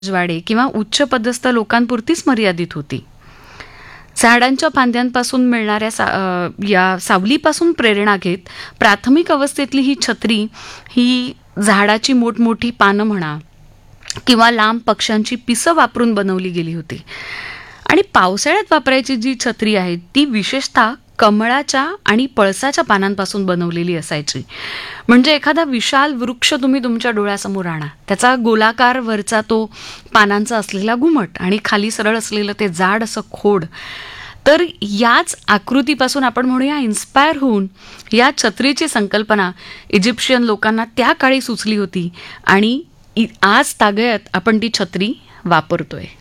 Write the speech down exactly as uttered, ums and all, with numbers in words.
राजवाडे किंवा उच्च पदस्थ लोकांपुरतीच मर्यादित होती. झाडांच्या फांद्यांपासून मिळणाऱ्या सा अ, या सावलीपासून प्रेरणा घेत प्राथमिक अवस्थेतली ही छत्री ही झाडाची मोठमोठी पानं म्हणा किंवा लांब पक्ष्यांची पिसं वापरून बनवली गेली होती. आणि पावसाळ्यात वापरायची जी छत्री आहे ती विशेषतः कमळाच्या आणि पळसाच्या पानांपासून बनवलेली असायची. म्हणजे एखादा विशाल वृक्ष तुम्ही तुमच्या डोळ्यासमोर आणा, त्याचा गोलाकार वरचा तो पानांचा असलेला घुमट आणि खाली सरळ असलेलं ते जाड असं खोड. तर याच आकृतीपासून आपण म्हणूया इन्स्पायर होऊन या छत्रीची संकल्पना इजिप्शियन लोकांना त्या काळी सुचली होती आणि इ- आज तागयत आपण ती छत्री वापरतोय.